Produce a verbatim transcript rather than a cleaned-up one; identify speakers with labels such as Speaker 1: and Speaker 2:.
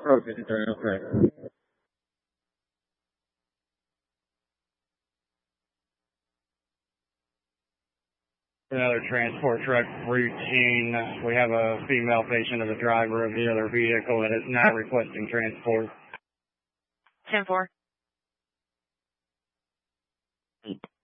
Speaker 1: Okay, okay. Another transport truck routine. We have a female patient as a driver of the other vehicle that is not requesting transport.
Speaker 2: ten four.